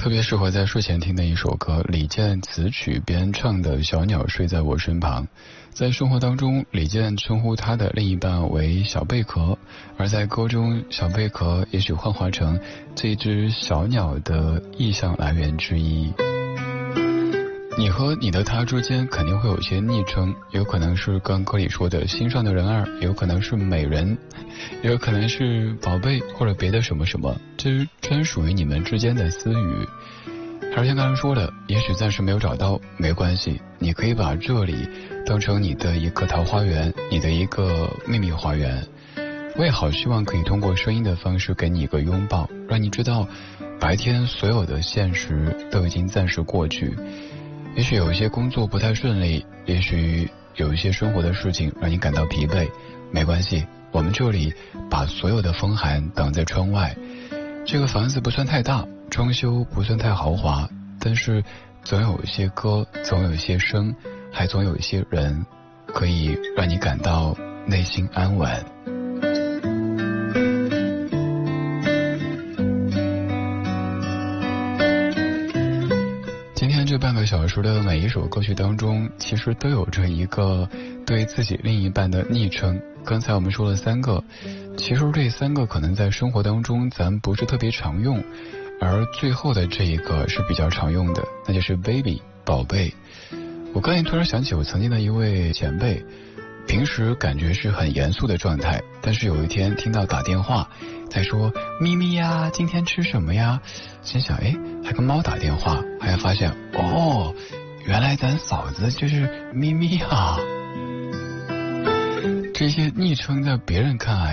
特别适合在睡前听的一首歌，李健词曲编唱的《小鸟睡在我身旁》。在生活当中，李健称呼他的另一半为小贝壳，而在歌中，小贝壳也许幻化成这只小鸟的意象来源之一。你和你的他之间肯定会有一些昵称，有可能是刚歌里说的心上的人儿，有可能是美人，也有可能是宝贝或者别的什么什么，这是专属于你们之间的私语。还是像刚才说的，也许暂时没有找到，没关系，你可以把这里当成你的一个桃花源，你的一个秘密花园。我也好希望可以通过声音的方式给你一个拥抱，让你知道白天所有的现实都已经暂时过去。也许有一些工作不太顺利，也许有一些生活的事情让你感到疲惫，没关系，我们这里把所有的风寒挡在窗外。这个房子不算太大，装修不算太豪华，但是总有一些歌，总有一些声，还总有一些人，可以让你感到内心安稳。今天这半个小时的每一首歌曲当中，其实都有着一个对自己另一半的昵称。刚才我们说了3个，其实这3个可能在生活当中咱不是特别常用，而最后的这一个是比较常用的，那就是 baby 宝贝。我刚才突然想起我曾经的一位前辈，平时感觉是很严肃的状态，但是有一天听到打电话在说咪咪呀今天吃什么呀，心想还跟猫打电话，还发现原来咱嫂子就是咪咪啊。这些昵称在别人看来